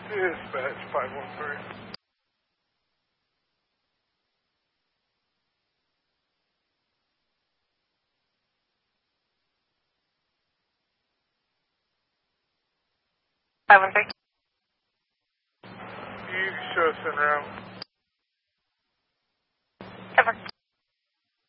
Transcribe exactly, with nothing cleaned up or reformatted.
Dispatch five one three. five one three. You show us in route.